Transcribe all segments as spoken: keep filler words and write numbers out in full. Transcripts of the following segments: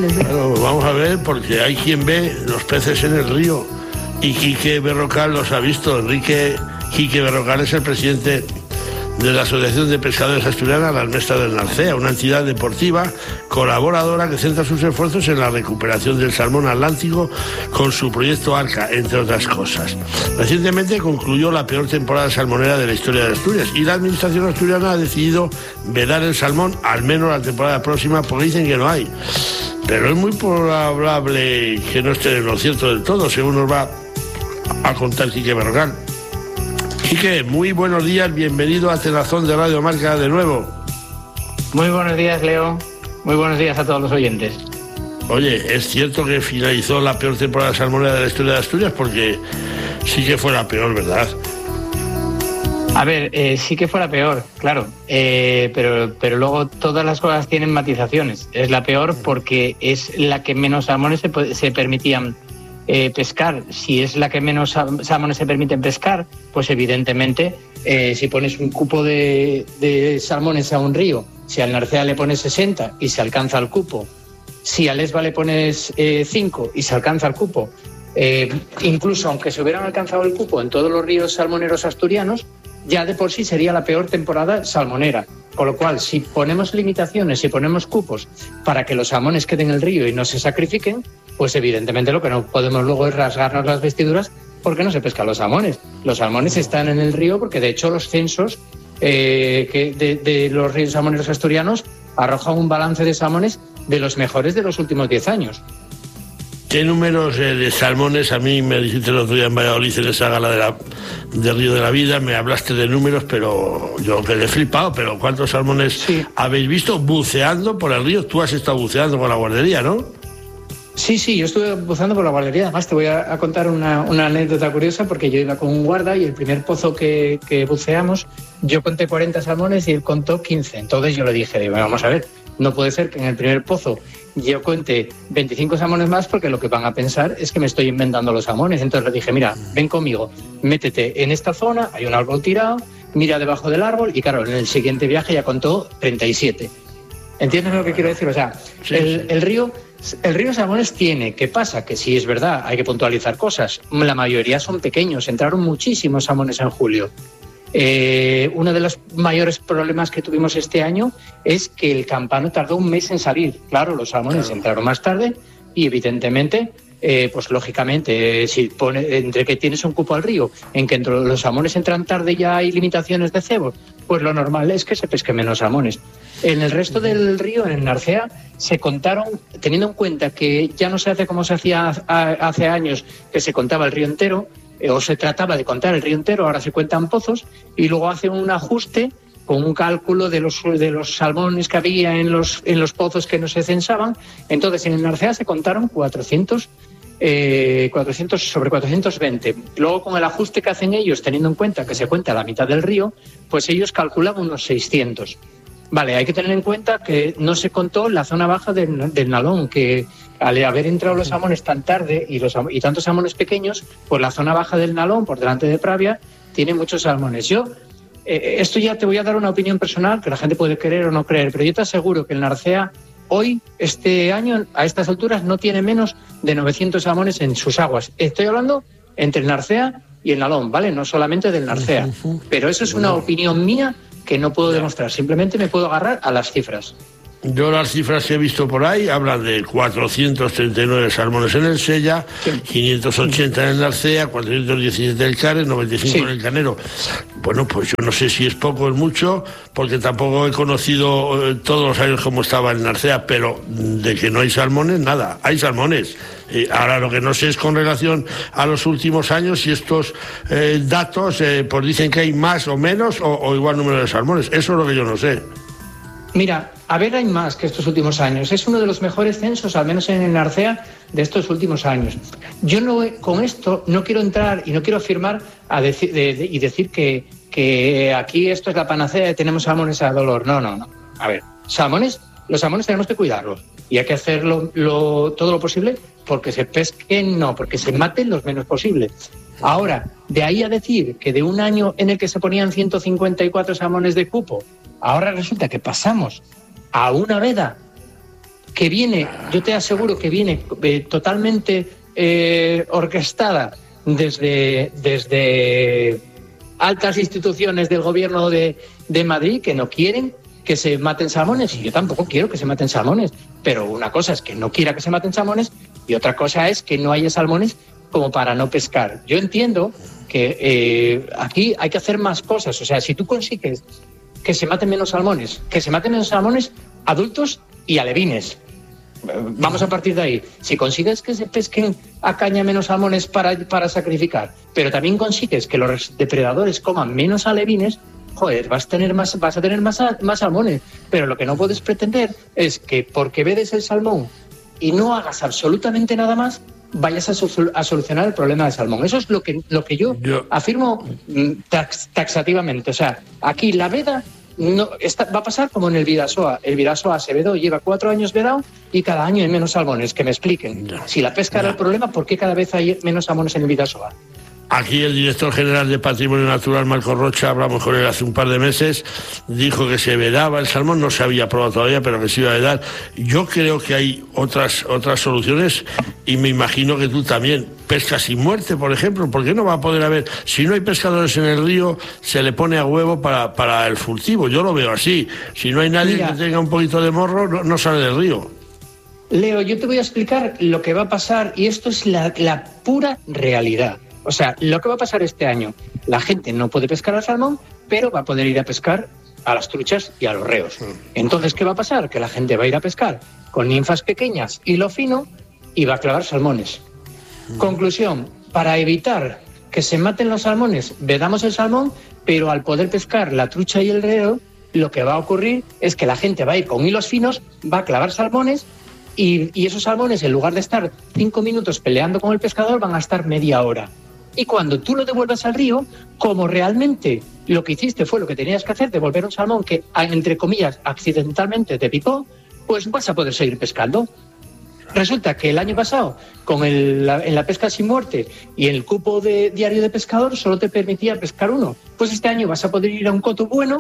Claro, vamos a ver, porque hay quien ve los peces en el río y Quique Berrocal los ha visto. Enrique Quique Berrocal es el presidente de la Asociación de Pescadores Asturiana Las Mestras del Narcea, una entidad deportiva colaboradora que centra sus esfuerzos en la recuperación del salmón atlántico con su proyecto Arca, entre otras cosas. Recientemente concluyó la peor temporada salmonera de la historia de Asturias y la administración asturiana ha decidido vedar el salmón al menos la temporada próxima porque dicen que no hay. Pero es muy probable que no esté en lo cierto del todo, según nos va a contar Quique Berrocal. Quique, muy buenos días, bienvenido a Tenazón de Radio Marca de nuevo. Muy buenos días, Leo. Muy buenos días a todos los oyentes. Oye, es cierto que finalizó la peor temporada salmonera de la historia de Asturias, porque sí que fue la peor, ¿verdad? A ver, eh, sí que fue la peor, claro, eh, pero, pero luego todas las cosas tienen matizaciones. Es la peor porque es la que menos salmones se, se permitían Eh, pescar. Si es la que menos salmones se permiten pescar, pues evidentemente eh, si pones un cupo de, de salmones a un río, si al Narcea le pones sesenta y se alcanza el cupo, si al Esba le pones eh, cinco y se alcanza el cupo, eh, incluso aunque se hubieran alcanzado el cupo en todos los ríos salmoneros asturianos, ya de por sí sería la peor temporada salmonera. Con lo cual, si ponemos limitaciones, si ponemos cupos para que los salmones queden en el río y no se sacrifiquen, pues evidentemente lo que no podemos luego es rasgarnos las vestiduras porque no se pescan los salmones. Los salmones están en el río porque de hecho los censos eh, que de, de los ríos salmoneros asturianos arrojan un balance de salmones de los mejores de los últimos diez años. ¿Qué números eh, de salmones? A mí me dijiste el otro día en Valladolid en esa gala de la, del Río de la Vida, me hablaste de números, pero yo quedé flipado. Pero ¿cuántos salmones sí. habéis visto buceando por el río? Tú has estado buceando con la guardería, ¿no? Sí, sí, yo estuve buceando por la guardería. Además, te voy a, a contar una, una anécdota curiosa, porque yo iba con un guarda y el primer pozo que, que buceamos, yo conté cuarenta salmones y él contó quince. Entonces yo le dije, digo, vamos a ver, no puede ser que en el primer pozo yo cuente veinticinco salmones más porque lo que van a pensar es que me estoy inventando los salmones. Entonces le dije, mira, ven conmigo, métete en esta zona, hay un árbol tirado, mira debajo del árbol y claro, en el siguiente viaje ya contó treinta y siete. ¿Entiendes lo que quiero decir? O sea, sí, el, sí. el río... El río Salmones tiene, ¿qué pasa? Que sí es verdad, hay que puntualizar cosas. La mayoría son pequeños, entraron muchísimos salmones en julio. Eh, uno de los mayores problemas que tuvimos este año es que el campano tardó un mes en salir. Claro, los salmones claro. entraron más tarde y evidentemente, eh, pues lógicamente, eh, si pone, entre que tienes un cupo al río, en que entre los salmones entran tarde ya hay limitaciones de cebo, pues lo normal es que se pesque menos salmones. En el resto del río, en el Narcea, se contaron, teniendo en cuenta que ya no se hace como se hacía hace años, que se contaba el río entero, eh, o se trataba de contar el río entero, ahora se cuentan pozos, y luego hace un ajuste con un cálculo de los, de los salmones que había en los, en los pozos que no se censaban. Entonces, en el Narcea se contaron cuatrocientos, eh, cuatrocientos sobre cuatrocientos veinte. Luego, con el ajuste que hacen ellos, teniendo en cuenta que se cuenta la mitad del río, pues ellos calculan unos seiscientos. Vale, hay que tener en cuenta que no se contó la zona baja del, del Nalón, que al haber entrado los salmones tan tarde y, los, y tantos salmones pequeños, pues la zona baja del Nalón, por delante de Pravia, tiene muchos salmones. Yo, eh, esto ya te voy a dar una opinión personal, que la gente puede creer o no creer, pero yo te aseguro que el Narcea hoy, este año, a estas alturas, no tiene menos de novecientos salmones en sus aguas. Estoy hablando entre el Narcea y el Nalón, ¿vale? No solamente del Narcea. Pero eso es una opinión mía que no puedo demostrar, simplemente me puedo agarrar a las cifras. Yo las cifras que he visto por ahí hablan de cuatrocientos treinta y nueve salmones en el Sella, sí. quinientos ochenta en el Narcea, cuatrocientos diecisiete en el Cares, noventa y cinco sí. en el Canero. Bueno, pues yo no sé si es poco o es mucho, porque tampoco he conocido eh, todos los años cómo estaba el Narcea, pero de que no hay salmones, nada, hay salmones. Eh, ahora lo que no sé es con relación a los últimos años si estos eh, datos eh, pues dicen que hay más o menos o, o igual número de salmones. Eso es lo que yo no sé. Mira, a ver, hay más que estos últimos años. Es uno de los mejores censos, al menos en el Narcea, de estos últimos años. Yo no, con esto no quiero entrar y no quiero afirmar a decir, de, de, y decir que, que aquí esto es la panacea y tenemos salmones a dolor. No, no, no. A ver, salmones, los salmones tenemos que cuidarlos y hay que hacer lo, lo, todo lo posible porque se pesquen, no, porque se maten lo menos posible. Ahora, de ahí a decir que de un año en el que se ponían ciento cincuenta y cuatro salmones de cupo, ahora resulta que pasamos a una veda que viene, yo te aseguro que viene eh, totalmente eh, orquestada desde, desde altas instituciones del gobierno de, de Madrid, que no quieren que se maten salmones, y yo tampoco quiero que se maten salmones, pero una cosa es que no quiera que se maten salmones y otra cosa es que no haya salmones como para no pescar. Yo entiendo que eh, aquí hay que hacer más cosas, o sea, si tú consigues que se maten menos salmones, que se maten menos salmones adultos y alevines, vamos a partir de ahí. Si consigues que se pesquen a caña menos salmones para, para sacrificar, pero también consigues que los depredadores coman menos alevines, joder, vas a tener más, vas a tener más, más salmones. Pero lo que no puedes pretender es que porque vedes el salmón y no hagas absolutamente nada más, vayas a, so- a solucionar el problema del salmón. Eso es lo que, lo que yo, yo... afirmo tax, taxativamente. O sea, aquí la veda no, está, va a pasar como en el Vidasoa. El Vidasoa se vedó, lleva cuatro años vedado y cada año hay menos salmones. Que me expliquen. No. Si la pesca no. era el problema, ¿por qué cada vez hay menos salmones en el Vidasoa? Aquí el director general de Patrimonio Natural, Marco Rocha, hablamos con él hace un par de meses, dijo que se vedaba el salmón, no se había probado todavía, pero que se iba a vedar. Yo creo que hay otras otras soluciones y me imagino que tú también. Pesca sin muerte, por ejemplo, ¿por qué no va a poder haber? Si no hay pescadores en el río, se le pone a huevo para, para el furtivo. Yo lo veo así. Si no hay nadie Mira, que tenga un poquito de morro, no, no sale del río. Leo, yo te voy a explicar lo que va a pasar y esto es la, la pura realidad. O sea, lo que va a pasar este año, la gente no puede pescar al salmón, pero va a poder ir a pescar a las truchas y a los reos. Entonces, ¿qué va a pasar? Que la gente va a ir a pescar con ninfas pequeñas y lo fino y va a clavar salmones. Conclusión, para evitar que se maten los salmones, vedamos el salmón, pero al poder pescar la trucha y el reo, lo que va a ocurrir es que la gente va a ir con hilos finos, va a clavar salmones y, y esos salmones, en lugar de estar cinco minutos peleando con el pescador, van a estar media hora. Y cuando tú lo devuelvas al río, como realmente lo que hiciste fue lo que tenías que hacer, devolver un salmón que, entre comillas, accidentalmente te picó, pues vas a poder seguir pescando. Resulta que el año pasado, con el, la, en la pesca sin muerte y el cupo de diario de pescador, solo te permitía pescar uno. Pues este año vas a poder ir a un coto bueno,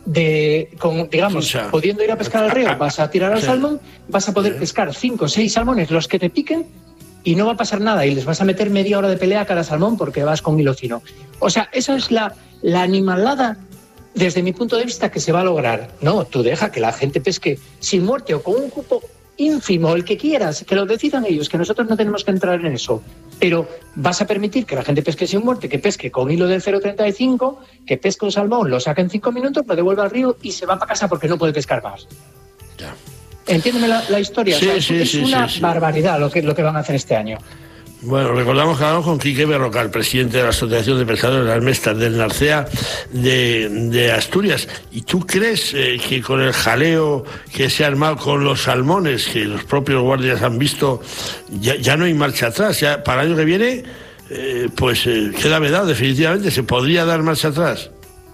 de, con, digamos, o sea, pudiendo ir a pescar al río, vas a tirar al salmón, vas a poder pescar cinco o seis salmones, los que te piquen, y no va a pasar nada y les vas a meter media hora de pelea a cada salmón porque vas con hilo fino. O sea, esa es la, la animalada desde mi punto de vista que se va a lograr. No, tú deja que la gente pesque sin muerte o con un cupo ínfimo, el que quieras, que lo decidan ellos, que nosotros no tenemos que entrar en eso. Pero vas a permitir que la gente pesque sin muerte, que pesque con hilo del cero coma treinta y cinco, que pesque un salmón, lo saque en cinco minutos, lo devuelva al río y se va para casa porque no puede pescar más. Ya. Entiéndeme la, la historia. Sí, o sea, sí, es sí, una sí, sí. barbaridad lo que, lo que van a hacer este año. Bueno, recordamos que hablamos con Quique Berrocal, presidente de la Asociación de Pescadores de las Mestas del Narcea de, de Asturias. ¿Y tú crees eh, que con el jaleo que se ha armado con los salmones, que los propios guardias han visto, ya, ya no hay marcha atrás? Ya para el año que viene, eh, pues eh, queda vedado definitivamente. ¿Se podría dar marcha atrás?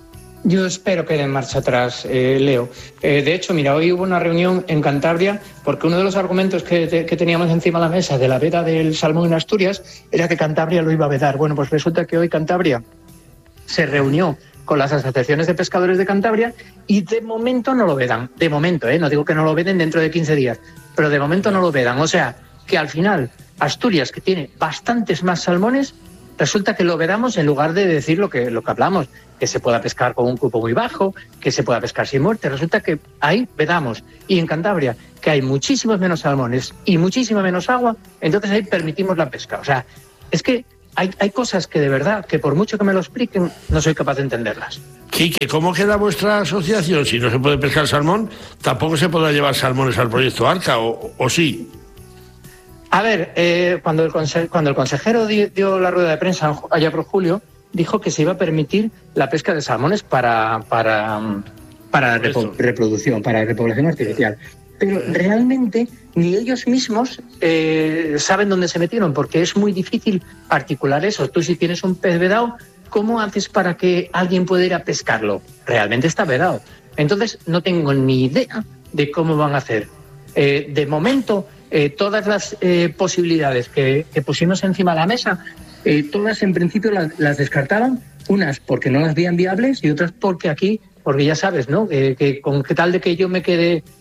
Yo espero que den marcha atrás, eh, Leo. Eh, de hecho, mira, hoy hubo una reunión en Cantabria porque uno de los argumentos que, te, que teníamos encima de la mesa de la veda del salmón en Asturias era que Cantabria lo iba a vedar. Bueno, pues resulta que hoy Cantabria se reunió con las asociaciones de pescadores de Cantabria y de momento no lo vedan. De momento, ¿eh? No digo que no lo veden dentro de quince días, pero de momento no lo vedan. O sea, que al final Asturias, que tiene bastantes más salmones, resulta que lo vedamos en lugar de decir lo que, lo que hablamos, que se pueda pescar con un cupo muy bajo, que se pueda pescar sin muerte. Resulta que ahí vedamos. Y en Cantabria, que hay muchísimos menos salmones y muchísima menos agua, entonces ahí permitimos la pesca. O sea, es que hay, hay cosas que de verdad, que por mucho que me lo expliquen, no soy capaz de entenderlas. Quique, ¿cómo queda vuestra asociación? Si no se puede pescar salmón, tampoco se podrá llevar salmones al proyecto Arca, ¿o, o sí? A ver, eh, cuando, el conse- cuando el consejero dio, dio la rueda de prensa allá por julio, dijo que se iba a permitir la pesca de salmones para, para, para repo- reproducción, para repoblación artificial. Pero realmente ni ellos mismos eh, saben dónde se metieron, porque es muy difícil articular eso. Tú, si tienes un pez vedado, ¿cómo haces para que alguien pueda ir a pescarlo? Realmente está vedado. Entonces, no tengo ni idea de cómo van a hacer. Eh, de momento, eh, todas las eh, posibilidades que, que pusimos encima de la mesa, eh, todas en principio las, las descartaban, unas porque no las veían viables y otras porque aquí, porque ya sabes, ¿no? Eh, que con qué tal de que yo me quede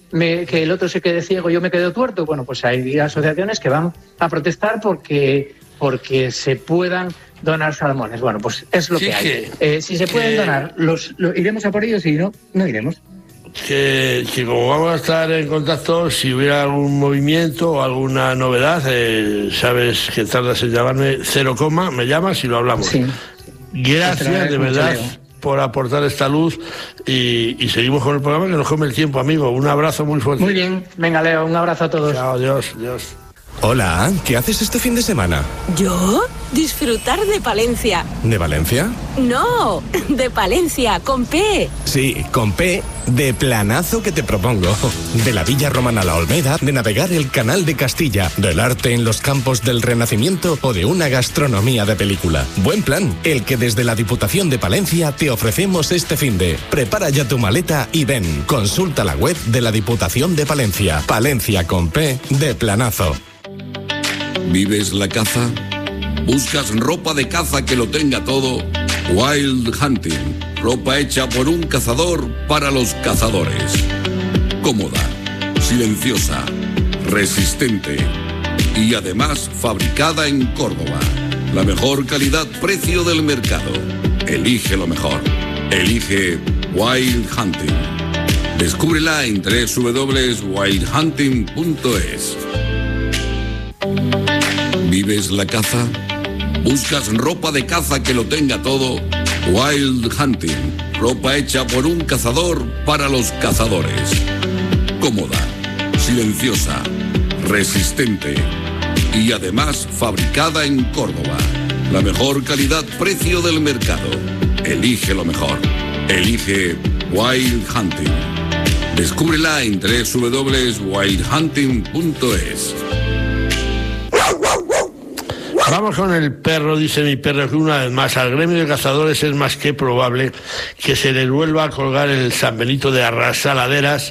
me, que el otro se quede ciego, yo me quedo tuerto. Bueno, pues hay asociaciones que van a protestar porque, porque se puedan donar salmones. Bueno, pues es lo sí, que hay. Que, eh, si se pueden que, donar, los, los iremos a por ellos, y no, no iremos. Que, que como vamos a estar en contacto, si hubiera algún movimiento o alguna novedad, eh, sabes que tardas en llamarme, cero coma, me llamas y lo hablamos. Sí. Gracias, de verdad, por aportar esta luz y, y seguimos con el programa que nos come el tiempo, amigo. Un abrazo muy fuerte. Muy bien, venga, Leo, un abrazo a todos. Chao, adiós, adiós. Hola, ¿qué haces este fin de semana? ¿Yo? Disfrutar de Palencia. ¿De Valencia? No, de Palencia, con P. Sí, con P, de planazo que te propongo. De la Villa Romana a la Olmeda, de navegar el Canal de Castilla, del arte en los campos del Renacimiento o de una gastronomía de película. Buen plan, el que desde la Diputación de Palencia te ofrecemos este finde. Prepara ya tu maleta y ven. Consulta la web de la Diputación de Palencia. Palencia con P, de planazo. ¿Vives la caza? ¿Buscas ropa de caza que lo tenga todo? Wild Hunting, ropa hecha por un cazador para los cazadores. Cómoda, silenciosa, resistente y además fabricada en Córdoba. La mejor calidad-precio del mercado. Elige lo mejor. Elige Wild Hunting. Descúbrela en doble u doble u doble u punto wild hunting punto es. ¿Vives la caza? ¿Buscas ropa de caza que lo tenga todo? Wild Hunting, ropa hecha por un cazador para los cazadores. Cómoda, silenciosa, resistente y además fabricada en Córdoba. La mejor calidad-precio del mercado. Elige lo mejor. Elige Wild Hunting. Descúbrela en doble u doble u doble u punto wild hunting punto es. Vamos con el perro, dice mi perro, que una vez más al gremio de cazadores es más que probable que se le vuelva a colgar el San Benito de Arrasaladeras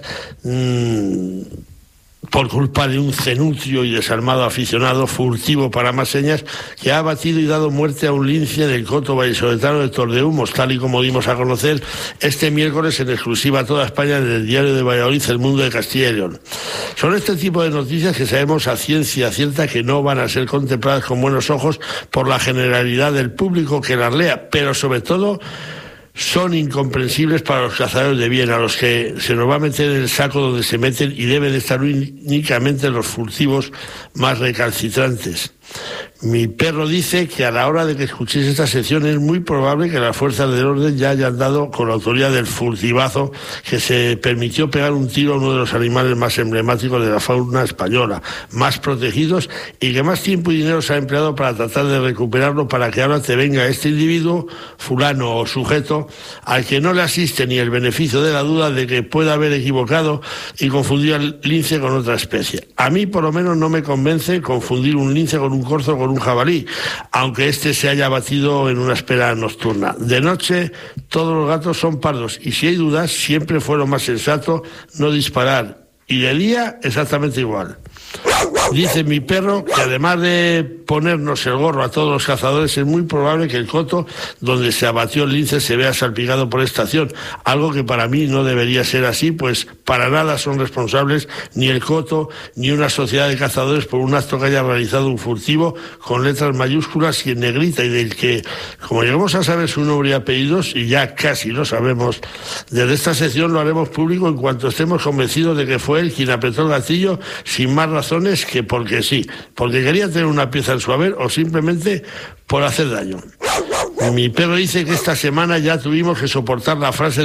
mmm, por culpa de un cenutrio y desarmado aficionado furtivo para más señas que ha abatido y dado muerte a un lince del coto vallisoletano de Tordehumos, tal y como dimos a conocer este miércoles en exclusiva a toda España en el diario de Valladolid, El Mundo de Castilla y León. Son este tipo de noticias que sabemos a ciencia cierta que no van a ser contempladas con buenos ojos por la generalidad del público que las lea, pero sobre todo son incomprensibles para los cazadores de bien, a los que se nos va a meter en el saco donde se meten y deben estar únicamente los furtivos más recalcitrantes. Mi perro dice que a la hora de que escuchéis esta sección es muy probable que las fuerzas del orden ya hayan dado con la autoría del furtivazo que se permitió pegar un tiro a uno de los animales más emblemáticos de la fauna española, más protegidos y que más tiempo y dinero se ha empleado para tratar de recuperarlo, para que ahora te venga este individuo, fulano o sujeto, al que no le asiste ni el beneficio de la duda de que pueda haber equivocado y confundir al lince con otra especie. A mí por lo menos no me convence confundir un lince con un corzo con un jabalí, aunque este se haya batido en una espera nocturna. De noche todos los gatos son pardos y si hay dudas siempre fue lo más sensato no disparar, y de día exactamente igual. Dice mi perro que además de ponernos el gorro a todos los cazadores, es muy probable que el coto donde se abatió el lince se vea salpicado por esta acción, algo que para mí no debería ser así, pues para nada son responsables ni el coto ni una sociedad de cazadores por un acto que haya realizado un furtivo con letras mayúsculas y en negrita, y del que, como llegamos a saber su nombre y apellidos, y ya casi lo sabemos, desde esta sección lo haremos público en cuanto estemos convencidos de que fue él quien apretó el gatillo sin más razones que porque sí, porque quería tener una pieza en su haber o simplemente por hacer daño. Mi perro dice que esta semana ya tuvimos que soportar la frase